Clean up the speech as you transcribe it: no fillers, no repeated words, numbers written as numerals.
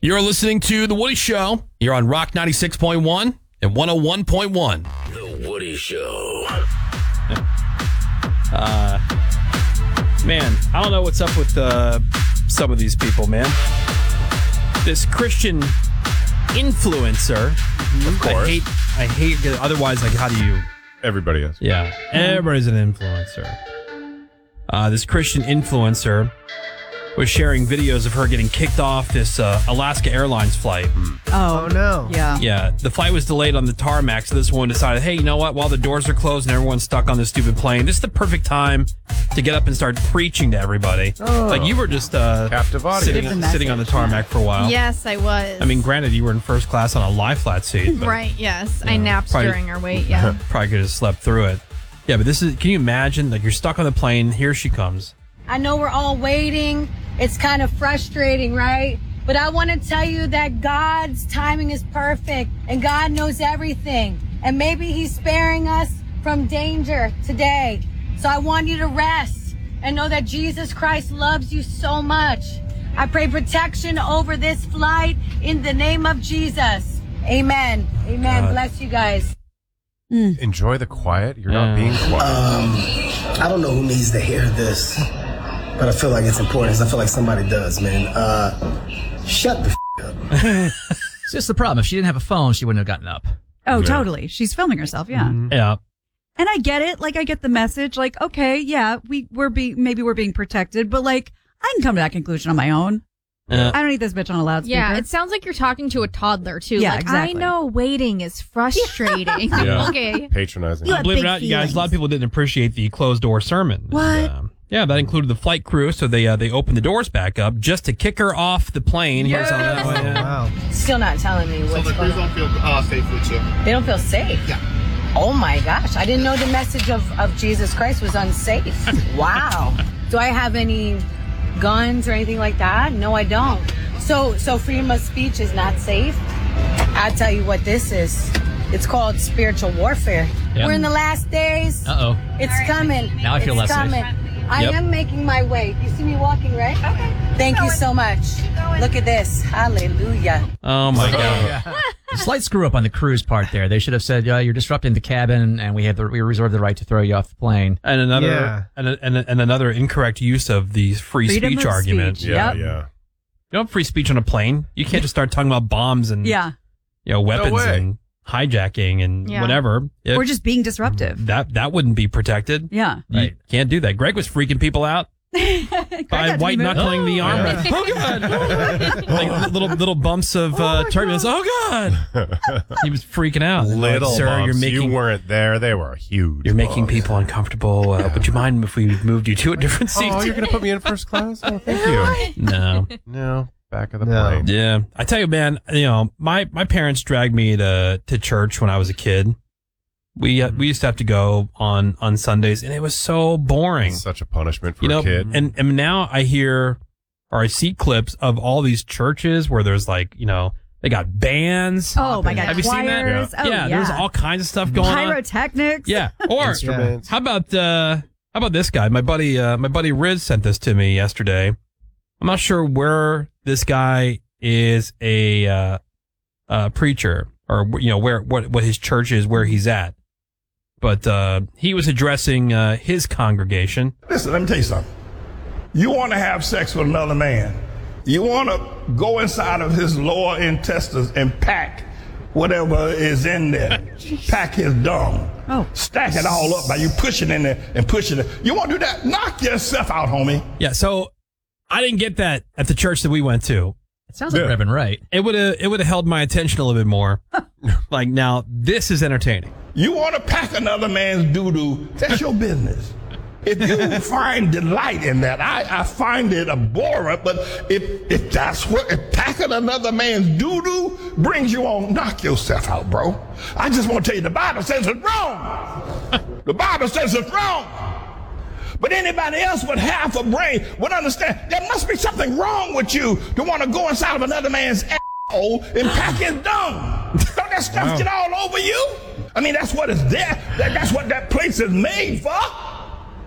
You're listening to The Woody Show. You're on Rock 96.1 and 101.1. The Woody Show. Man, I don't know what's up with some of these people, man. This Christian influencer. Of course. I hate, otherwise, like, how do you... Everybody is. Yeah, everybody's an influencer. This Christian influencer was sharing videos of her getting kicked off this Alaska Airlines flight. Oh, no. Yeah. Yeah, the flight was delayed on the tarmac, so this woman decided, hey, you know what? While the doors are closed and everyone's stuck on this stupid plane, this is the perfect time to get up and start preaching to everybody. Oh. Like, you were just captive audience. sitting on the tarmac for a while. Yes, I was. I mean, granted, you were in first class on a lie flat seat. But, right, yes. I napped during our wait, yeah. Probably could have slept through it. Yeah, but can you imagine, like, you're stuck on the plane, here she comes. I know we're all waiting. It's kind of frustrating, right? But I want to tell you that God's timing is perfect and God knows everything. And maybe he's sparing us from danger today. So I want you to rest and know that Jesus Christ loves you so much. I pray protection over this flight in the name of Jesus. Amen. Amen. Bless you guys. Enjoy the quiet. You're not being quiet. I don't know who needs to hear this, but I feel like it's important. I feel like somebody does, man. Shut the up. It's just the problem. If she didn't have a phone, she wouldn't have gotten up. Oh, totally. She's filming herself, yeah. Yeah. And I get it. Like, I get the message. Like, okay, yeah, we're being protected, but like, I can come to that conclusion on my own. I don't need this bitch on a loudspeaker. Yeah, it sounds like you're talking to a toddler, too. Yeah, like, exactly. I know waiting is frustrating. Yeah. Okay. Patronizing. Believe it or not, you guys, a lot of people didn't appreciate the closed-door sermon. What? And, yeah, that included the flight crew, so they opened the doors back up just to kick her off the plane. Yes. Here's how that went. Wow. Still not telling me what's going on. So the crews don't feel safe with you? They don't feel safe? Yeah. Oh my gosh. I didn't know the message of Jesus Christ was unsafe. Wow. Do I have any guns or anything like that? No, I don't. So freedom of speech is not safe? I'll tell you what this is. It's called spiritual warfare. Yep. We're in the last days. Uh-oh. It's coming. Now I feel less It's safe. coming. I am making my way. You see me walking, right? Okay. Thank you so much. Look at this. Hallelujah. Oh, my God. Slight screw up on the crew's part there. They should have said, you're disrupting the cabin, and we reserve the right to throw you off the plane. And another and another incorrect use of the free Freedom speech of argument. speech. Yeah, Yep. yeah. You don't have free speech on a plane. You can't just start talking about bombs and weapons way. and hijacking and whatever. Or just being disruptive. That wouldn't be protected. Yeah. You can't do that. Greg was freaking people out by white knuckling the armrest. Oh God! Like little bumps of turbulence. Oh God! He was freaking out. Little Sir, bumps. you weren't there. They were huge. You're making bumps. people uncomfortable. Would you mind if we moved you to a different seat? Oh, you're going to put me in first class? Oh, thank you. No. Back of the plane. Yeah. I tell you, man, my parents dragged me to church when I was a kid. We used to have to go on Sundays, and it was so boring. It's such a punishment for a kid. And now I hear or I see clips of all these churches where there's like, they got bands. Oh my God. Have you seen that? Choirs. Oh, yeah, there's all kinds of stuff going on. Pyrotechnics. Yeah. Or Instruments. how about this guy? My buddy Riz sent this to me yesterday. I'm not sure where this guy is a preacher or what his church is, where he's at. But he was addressing his congregation. Listen, let me tell you something. You want to have sex with another man. You want to go inside of his lower intestines and pack whatever is in there. Pack his dung. Oh. Stack it all up by you pushing in there and pushing it. You want to do that? Knock yourself out, homie. Yeah, so I didn't get that at the church that we went to. It sounds like Reverend Wright. It would have held my attention a little bit more. Like, now, this is entertaining. You want to pack another man's doo-doo, that's your business. If you find delight in that, I find it abhorrent, but if that's what, if packing another man's doo-doo brings you on, knock yourself out, bro. I just want to tell you, the Bible says it's wrong. The Bible says it's wrong. But anybody else with half a brain would understand there must be something wrong with you to want to go inside of another man's asshole and pack his dung. Don't that stuff get all over you? I mean, that's what it's there. That's what that place is made for.